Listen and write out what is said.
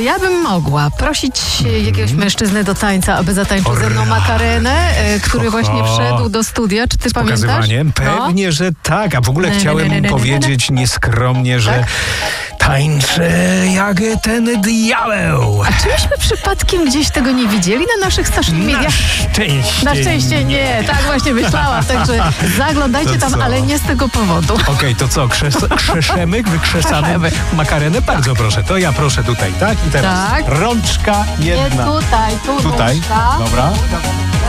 Czy ja bym mogła prosić jakiegoś mężczyznę do tańca, aby zatańczył ze mną makarenę, który właśnie wszedł do studia? Czy ty pamiętasz? Pokazywaniem? Pewnie, że tak. A w ogóle chciałem powiedzieć nieskromnie, że tańczę jak ten diabeł. A czy myśmy przypadkiem gdzieś tego nie widzieli na naszych social mediach? Na szczęście nie. Tak właśnie myślałam. Także zaglądajcie tam, ale nie z tego powodu. Okej, to co? Wykrzesamy makarenę? Bardzo proszę. To ja proszę tutaj, tak? I teraz rączka jedna. Nie tutaj, tu Tutaj? rączka. Dobra.